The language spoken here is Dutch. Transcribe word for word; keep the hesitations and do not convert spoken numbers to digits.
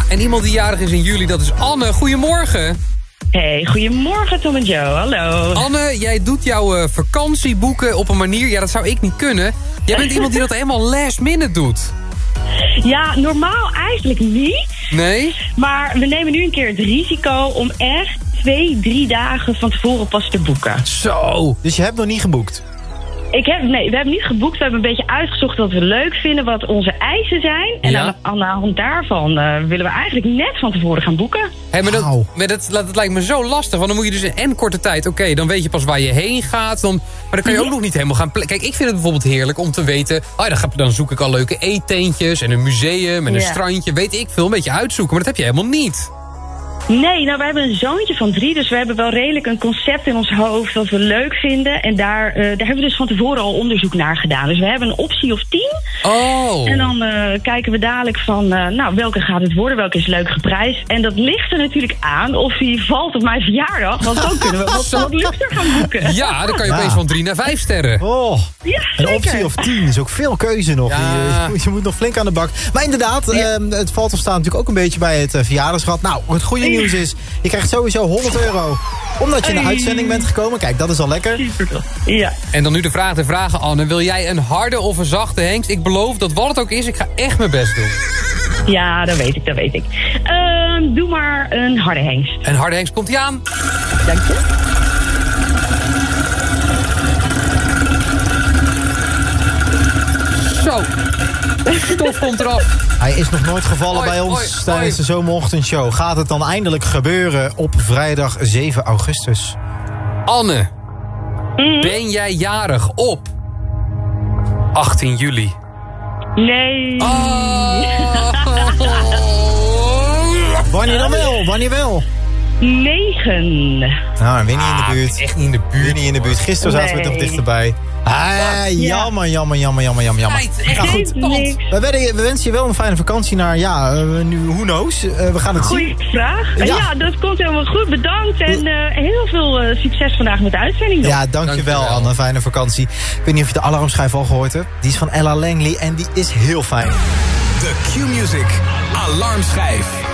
en iemand die jarig is in juli, dat is Anne. Goedemorgen. Hey, goedemorgen Tom en Joe, hallo. Anne, jij doet jouw uh, vakantieboeken op een manier, ja dat zou ik niet kunnen. Jij bent iemand die dat helemaal last minute doet. Ja, normaal eigenlijk niet. Nee? Maar we nemen nu een keer het risico om echt twee, drie dagen van tevoren pas te boeken. Zo. Dus je hebt nog niet geboekt? Ik heb, nee, we hebben niet geboekt. We hebben een beetje uitgezocht wat we leuk vinden, wat onze eisen zijn. En Ja. aan, aan de hand daarvan uh, willen we eigenlijk net van tevoren gaan boeken. Hey, maar dat, Wauw. maar dat, dat lijkt me zo lastig, want dan moet je dus in en korte tijd... Oké, okay, dan weet je pas waar je heen gaat, dan, maar dan kan je ook nog niet helemaal gaan... Kijk, ik vind het bijvoorbeeld heerlijk om te weten... Oh, dan, ga, dan zoek ik al leuke eetentjes en een museum en een Ja. strandje. Weet ik veel, een beetje uitzoeken, maar dat heb je helemaal niet. Nee, nou, we hebben een zoontje van drie, dus we hebben wel redelijk een concept in ons hoofd wat we leuk vinden. En daar, uh, daar hebben we dus van tevoren al onderzoek naar gedaan. Dus we hebben een optie of tien. Oh. En dan uh, kijken we dadelijk van, uh, nou, welke gaat het worden, welke is leuk geprijsd. En dat ligt er natuurlijk aan of die valt op mijn verjaardag, want dan kunnen we wat, wat luchter gaan boeken. Ja, dan kan je Ja. opeens van drie naar vijf sterren. Oh, Ja, een zeker. optie of tien is ook veel keuze nog. Ja. Je, je, je moet nog flink aan de bak. Maar inderdaad, Ja. eh, het valt of staat natuurlijk ook een beetje bij het uh, verjaardagsrad. Nou, het goede nieuws is, je krijgt sowieso honderd euro. Omdat je in de Hey. uitzending bent gekomen. Kijk, dat is al lekker. Super tof. Ja. En dan nu de vraag te vragen, Anne. Wil jij een harde of een zachte hengst? Ik beloof dat wat het ook is, ik ga echt mijn best doen. Ja, dat weet ik, dat weet ik. Uh, doe maar een harde hengst. En harde hengst, komt hij aan? Dank je. Zo. Stof komt eraf. Hij is nog nooit gevallen Hoi, bij ons hoi, tijdens hoi. de zomerochtendshow. Gaat het dan eindelijk gebeuren op vrijdag zeven augustus? Anne, ben jij jarig op achttien juli? Nee. Oh. Wanneer dan wel? Wanneer wel? Negen. Nou, weer niet in de Ah, buurt. echt niet in de buurt. Weer niet in de buurt. Gisteren zaten we nog Nee. dichterbij. Ah, jammer, jammer, jammer, jammer, jammer, jammer. Meid, echt Nou, geen goed. tand. We, werden, we wensen je wel een fijne vakantie naar, ja, uh, nu, who knows. Uh, we gaan het zien. Goeie vraag. Ja. Ja. dat komt helemaal goed. Bedankt en uh, heel veel uh, succes vandaag met de uitzending nog. Ja, dankjewel, Dankjewel. Anne. Fijne vakantie. Ik weet niet of je de alarmschijf al gehoord hebt. Die is van Ella Langley en die is heel fijn. De Q-Music Alarmschijf.